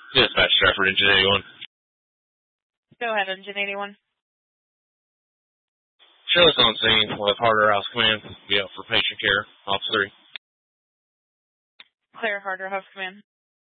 Dispatch Stratford, Engine 81. Go ahead, Engine 81. Show us on scene. We'll have Harder House Command be out for patient care. Officer 3. Clear Harder House Command.